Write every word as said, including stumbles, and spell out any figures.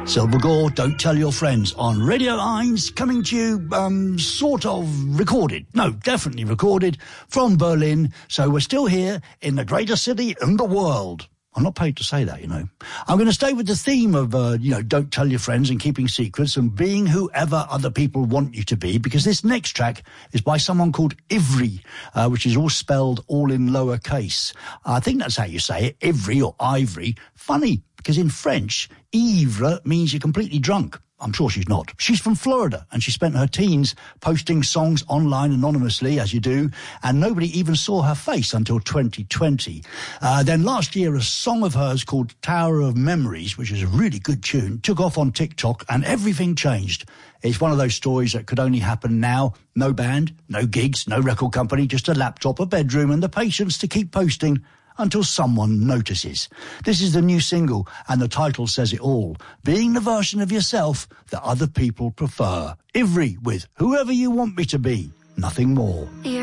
Silver Gore, Don't Tell Your Friends on Radio Eins, coming to you um, sort of recorded, no, definitely recorded from Berlin. So we're still here in the greatest city in the world. I'm not paid to say that, you know. I'm going to stay with the theme of, uh, you know, don't tell your friends and keeping secrets and being whoever other people want you to be, because this next track is by someone called Ivry, uh, which is all spelled all in lowercase. I think that's how you say it, Ivry or Ivory. Funny, because in French, ivre means you're completely drunk. I'm sure she's not. She's from Florida, and she spent her teens posting songs online anonymously, as you do, and nobody even saw her face until twenty twenty. Uh, then last year, a song of hers called Tower of Memories, which is a really good tune, took off on TikTok, and everything changed. It's one of those stories that could only happen now. No band, no gigs, no record company, just a laptop, a bedroom, and the patience to keep posting until someone notices. This is the new single, and the title says it all. Being the version of yourself that other people prefer. Ivry with Whoever You Want Me to Be, Nothing More. You're